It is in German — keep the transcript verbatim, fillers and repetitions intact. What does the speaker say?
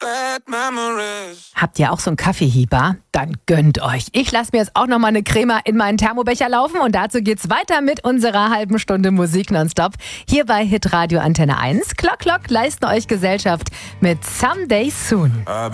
Habt ihr auch so einen Kaffeehieber? Dann gönnt euch. Ich lasse mir jetzt auch noch mal eine Crema in meinen Thermobecher laufen und dazu geht's weiter mit unserer halben Stunde Musik nonstop. Hier bei Hitradio Antenne eins. Klock, klock, leisten euch Gesellschaft mit Someday Soon.